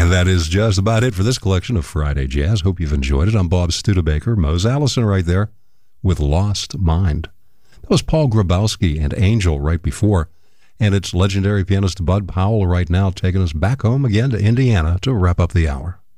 That is just about it for this collection of Friday Jazz. Hope you've enjoyed it. I'm Bob Studebaker. Mose Allison right there with Lost Mind. That was Paul Grabowski and Angel right before. And it's legendary pianist Bud Powell right now taking us back home again to Indiana to wrap up the hour.